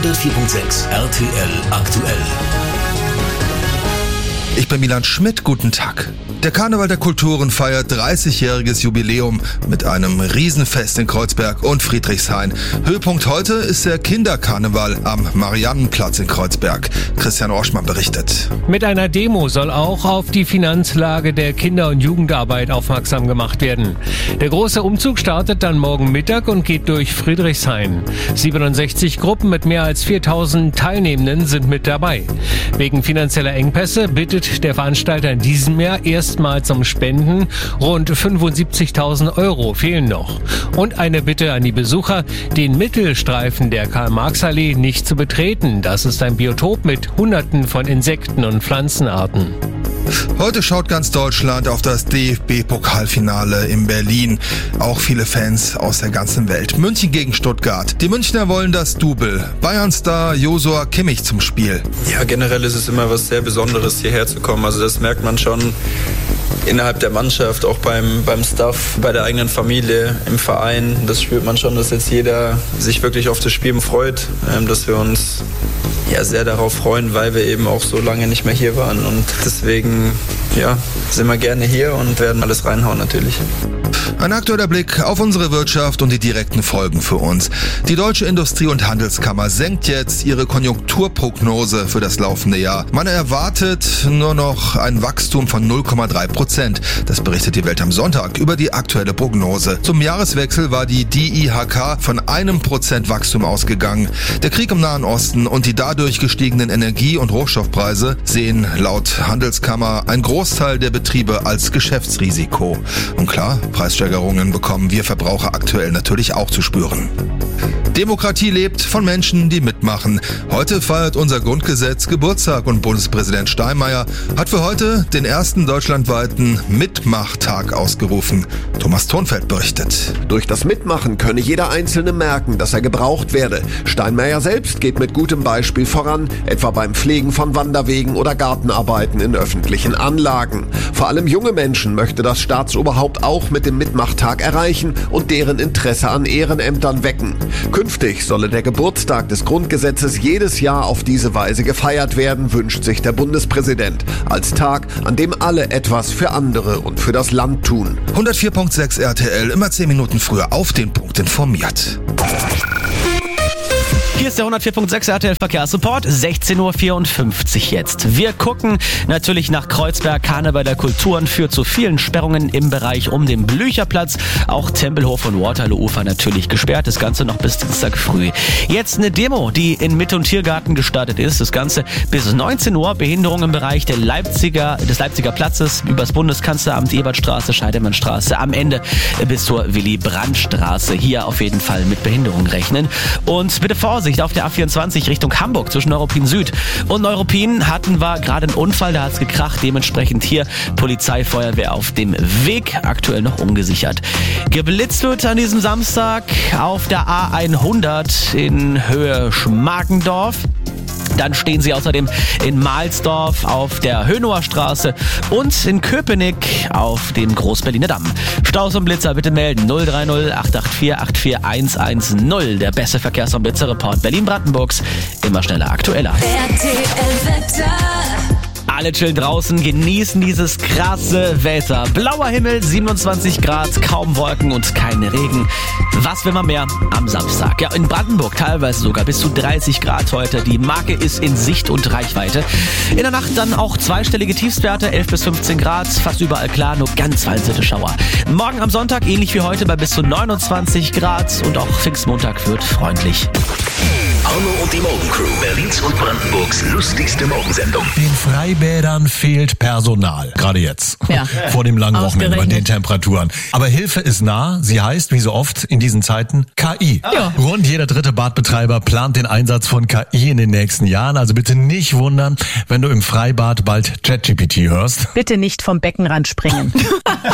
104.6 RTL aktuell. Ich bin Milan Schmidt, guten Tag. Der Karneval der Kulturen feiert 30-jähriges Jubiläum mit einem Riesenfest in Kreuzberg und Friedrichshain. Höhepunkt heute ist der Kinderkarneval am Mariannenplatz in Kreuzberg. Christian Orschmann berichtet. Mit einer Demo soll auch auf die Finanzlage der Kinder- und Jugendarbeit aufmerksam gemacht werden. Der große Umzug startet dann morgen Mittag und geht durch Friedrichshain. 67 Gruppen mit mehr als 4000 Teilnehmenden sind mit dabei. Wegen finanzieller Engpässe bittet der Veranstalter in diesem Jahr erstmals um Spenden. Rund 75.000 Euro fehlen noch. Und eine Bitte an die Besucher, den Mittelstreifen der Karl-Marx-Allee nicht zu betreten. Das ist ein Biotop mit Hunderten von Insekten und Pflanzenarten. Heute schaut ganz Deutschland auf das DFB-Pokalfinale in Berlin. Auch viele Fans aus der ganzen Welt. München gegen Stuttgart. Die Münchner wollen das Double. Bayern-Star Joshua Kimmich zum Spiel. Ja, generell ist es immer was sehr Besonderes, hierher zu kommen. Also das merkt man schon innerhalb der Mannschaft, auch beim Staff, bei der eigenen Familie, im Verein. Das spürt man schon, dass jetzt jeder sich wirklich auf das Spiel freut, dass wir uns sehr darauf freuen, weil wir eben auch so lange nicht mehr hier waren. Und deswegen sind wir gerne hier und werden alles reinhauen natürlich. Ein aktueller Blick auf unsere Wirtschaft und die direkten Folgen für uns. Die Deutsche Industrie- und Handelskammer senkt jetzt ihre Konjunkturprognose für das laufende Jahr. Man erwartet nur noch ein Wachstum von 0,3%. Das berichtet die Welt am Sonntag über die aktuelle Prognose. Zum Jahreswechsel war die DIHK von 1% Wachstum ausgegangen. Der Krieg im Nahen Osten und die dadurch gestiegenen Energie- und Rohstoffpreise sehen laut Handelskammer ein Großteil der Betriebe als Geschäftsrisiko. Und klar, Preissteigerungen bekommen wir Verbraucher aktuell natürlich auch zu spüren. Demokratie lebt von Menschen, die mitmachen. Heute feiert unser Grundgesetz Geburtstag und Bundespräsident Steinmeier hat für heute den ersten deutschlandweiten Mitmachtag ausgerufen. Thomas Thornfeld berichtet. Durch das Mitmachen könne jeder Einzelne merken, dass er gebraucht werde. Steinmeier selbst geht mit gutem Beispiel voran, etwa beim Pflegen von Wanderwegen oder Gartenarbeiten in öffentlichen Anlagen. Vor allem junge Menschen möchte das Staatsoberhaupt auch mit dem Mitmachtag erreichen und deren Interesse an Ehrenämtern wecken. Künftig solle der Geburtstag des Grundgesetzes jedes Jahr auf diese Weise gefeiert werden, wünscht sich der Bundespräsident. Als Tag, an dem alle etwas für andere und für das Land tun. 104.6 RTL, immer 10 Minuten früher auf den Punkt informiert. Hier ist der 104.6 RTL Verkehrsreport, 16.54 Uhr jetzt. Wir gucken natürlich nach Kreuzberg. Karneval der Kulturen führt zu vielen Sperrungen im Bereich um den Blücherplatz. Auch Tempelhof und Waterloo-Ufer natürlich gesperrt. Das Ganze noch bis Dienstag früh. Jetzt eine Demo, die in Mitte- und Tiergarten gestartet ist. Das Ganze bis 19 Uhr. Behinderung im Bereich des Leipziger Platzes übers Bundeskanzleramt, Ebertstraße, Scheidemannstraße. Am Ende bis zur Willy-Brandt-Straße. Hier auf jeden Fall mit Behinderung rechnen. Und bitte Vorsicht auf der A24 Richtung Hamburg zwischen Neuruppin Süd und Neuruppin hatten wir gerade einen Unfall, da hat's gekracht. Dementsprechend hier Polizei, Feuerwehr auf dem Weg, aktuell noch ungesichert. Geblitzt wird an diesem Samstag auf der A100 in Höhe Schmargendorf. Dann stehen sie außerdem in Mahlsdorf auf der Hönower Straße und in Köpenick auf dem Großberliner Damm. Staus und Blitzer bitte melden 030 884 84110. Der beste Verkehrs- und Blitzerreport Berlin-Brandenburgs. Immer schneller, aktueller. Alle chillen draußen, genießen dieses krasse Wetter. Blauer Himmel, 27 Grad, kaum Wolken und kein Regen. Was will man mehr am Samstag? Ja, in Brandenburg teilweise sogar bis zu 30 Grad heute. Die Marke ist in Sicht und Reichweite. In der Nacht dann auch zweistellige Tiefstwerte, 11 bis 15 Grad. Fast überall klar, nur ganz vereinzelte Schauer. Morgen am Sonntag ähnlich wie heute bei bis zu 29 Grad. Und auch Pfingstmontag wird freundlich. Arno und die Morgencrew, Berlins und Brandenburgs lustigste Morgensendung. Den Freibädern fehlt Personal. Gerade jetzt. Ja. Vor dem langen Wochenende bei den Ausgerechnet. Temperaturen. Aber Hilfe ist nah. Sie heißt, wie so oft in diesen Zeiten, KI. Ja. Rund jeder dritte Badbetreiber plant den Einsatz von KI in den nächsten Jahren. Also bitte nicht wundern, wenn du im Freibad bald ChatGPT hörst. Bitte nicht vom Beckenrand springen.